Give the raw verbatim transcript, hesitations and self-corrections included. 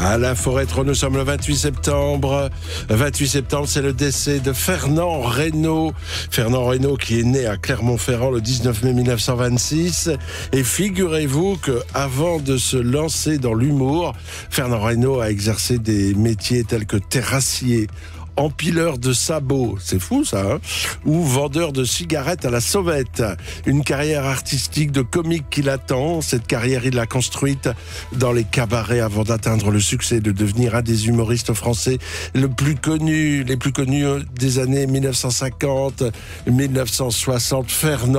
À la Forêt Trop, nous sommes le vingt-huit septembre. vingt-huit septembre, c'est le décès de Fernand Reynaud. Fernand Reynaud qui est né à Clermont-Ferrand le dix-neuf mai mille neuf cent vingt-six. Et figurez-vous qu'avant de se lancer dans l'humour, Fernand Reynaud a exercé des métiers tels que terrassier, empileur de sabots, c'est fou ça, hein, ou vendeur de cigarettes à la sauvette. Une carrière artistique de comique qui l'attend. Cette carrière, il l'a construite dans les cabarets avant d'atteindre le succès, de devenir un des humoristes français le plus connu, les plus connus des années mille neuf cent cinquante, mille neuf cent soixante. Fernand